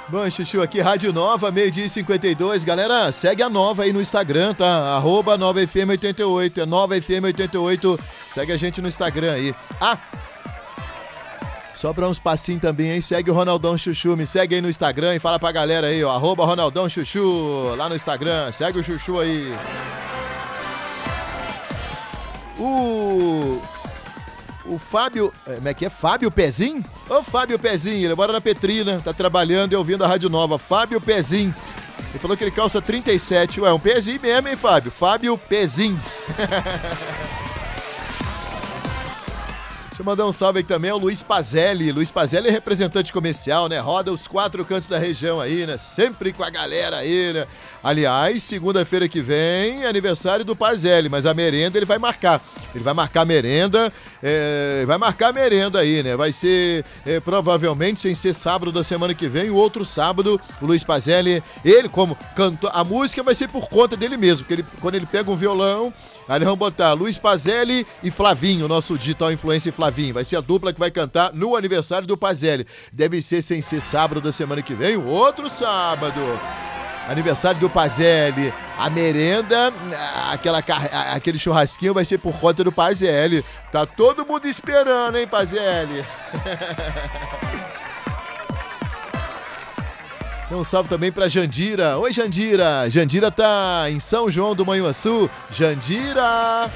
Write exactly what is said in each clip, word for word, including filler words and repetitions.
Bom, Chuchu, aqui Rádio Nova, meio-dia e cinquenta e dois. Galera, segue a Nova aí no Instagram, tá? Arroba Nova F M oitenta e oito. É Nova F M oitenta e oito. Segue a gente no Instagram aí. Ah! Só pra uns passinhos também, hein? Segue o Ronaldão Chuchu. Me segue aí no Instagram e fala pra galera aí, ó. Arroba Ronaldão Chuchu. Lá no Instagram. Segue o Chuchu aí. O... O Fábio... Como é que é? Fábio Pezinho? Ô, Fábio Pezinho, ele mora na Petrina, tá trabalhando e ouvindo a Rádio Nova. Fábio Pezinho. Ele falou que ele calça trinta e sete. Ué, um pezinho mesmo, hein, Fábio? Fábio Pezinho. Deixa eu mandar um salve aqui também ao Luiz Pazelli. Luiz Pazelli é representante comercial, né? Roda os quatro cantos da região aí, né? Sempre com a galera aí, né? Aliás, segunda-feira que vem é aniversário do Pazelli, mas a merenda ele vai marcar. Ele vai marcar a merenda, é, vai marcar a merenda aí, né? Vai ser, é, provavelmente, sem ser sábado da semana que vem, o outro sábado, o Luiz Pazelli, ele como cantor, a música vai ser por conta dele mesmo, porque ele, quando ele pega um violão, aí vamos botar Luiz Pazelli e Flavinho, nosso digital influencer Flavinho. Vai ser a dupla que vai cantar no aniversário do Pazelli. Deve ser sem ser sábado da semana que vem, o outro sábado. Aniversário do Pazelli. A merenda, aquela, aquele churrasquinho vai ser por conta do Pazelli. Tá todo mundo esperando, hein, Pazelli? Um salve também pra Jandira. Oi, Jandira. Jandira tá em São João do Manhuaçu. Jandira!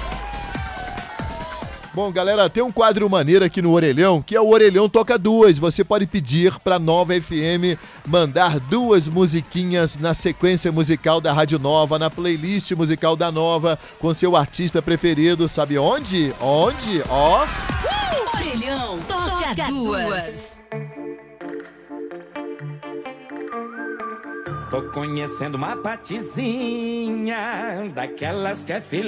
Bom, galera, tem um quadro maneiro aqui no Orelhão, que é o Orelhão Toca Duas. Você pode pedir pra Nova F M mandar duas musiquinhas na sequência musical da Rádio Nova, na playlist musical da Nova, com seu artista preferido. Sabe onde? Onde? Ó! Uh! Orelhão Toca Duas. Tô conhecendo uma patizinha, daquelas que é filha.